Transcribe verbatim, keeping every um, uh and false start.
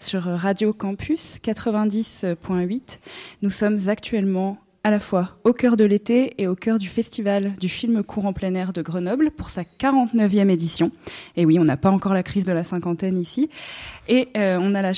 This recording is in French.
sur Radio Campus quatre-vingt-dix point huit. Nous sommes actuellement à la fois au cœur de l'été et au cœur du festival du film court en plein air de Grenoble pour sa quarante-neuvième édition. Et oui, on n'a pas encore la crise de la cinquantaine ici. Et euh, on a la